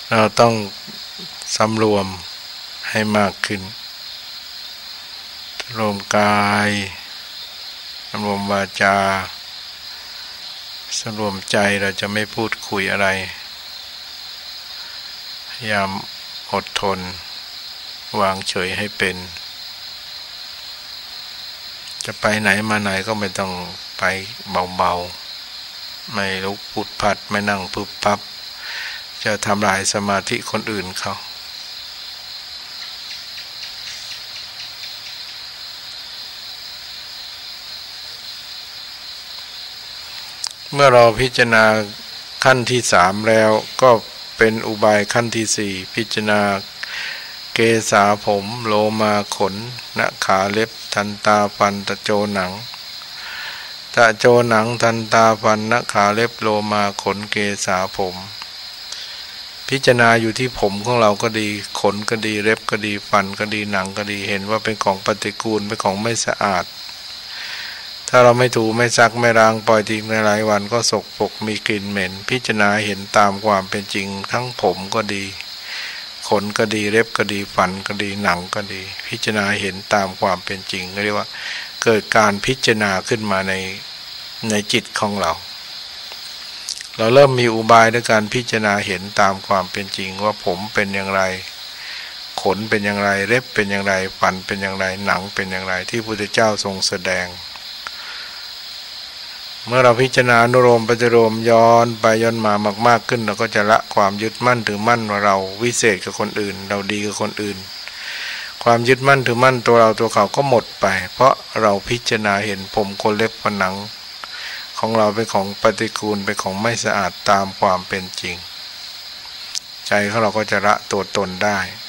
เราต้องสำรวมให้มากขึ้นสำรวมกายสำรวมวาจาสำรวมใจเราจะไม่พูดคุยอะไรพยายามอดทนวางเฉยให้เป็นจะไปไหนมาไหนก็ไม่ต้องไปเบาๆไม่ลุกพุดพัดไม่นั่งพึบพับจะทำลายสมาธิคนอื่นเขาเมื่อเราพิจารณาขั้นที่3แล้วก็เป็นอุบายขั้นที่4พิจารณาเกสาผมโลมาขนหน้าขาเล็บทันตาฟันตะโจหนังตะโจหนังทันตาฟันหน้าขาเล็บโลมาขนเกสาผมพิจารณาอยู่ที่ผมของเราก็ดีขนก็ดีเล็บก็ดีฟันก็ดีหนังก็ดีเห็นว่าเป็นของปฏิกูลเป็นของไม่สะอาดถ้าเราไม่ถูไม่ซักไม่ล้างปล่อยทิ้งในหลายวันก็สกปรกมีกลิ่นเหม็นพิจารณาเห็นตามความเป็นจริงทั้งผมก็ดีขนก็ดีเล็บก็ดีฟันก็ดีหนังก็ดีพิจารณาเห็นตามความเป็นจริงเรียกว่าเกิดการพิจารณาขึ้นมาในจิตของเราเริ่มมีอุบายในการพิจารณาเห็นตามความเป็นจริงว่าผมเป็นอย่างไรขนเป็นอย่างไรเล็บเป็นอย่างไรฟันเป็นอย่างไรหนังเป็นอย่างไรที่พระพุทธเจ้าทรงแสดงเมื่อเราพิจารณาอนุโลมปฏิโลมย้อนไปย้อนมามากๆขึ้นเราก็จะละความยึดมั่นถือมั่นว่าเราวิเศษกับคนอื่นเราดีกับคนอื่นความยึดมั่นถือมั่นตัวเราตัวเขาก็หมดไปเพราะเราพิจารณาเห็นผมขนเล็บฟันหนังของเราเป็นของปฏิกูลเป็นของไม่สะอาดตามความเป็นจริงใจของเราก็จะละตัวตนได้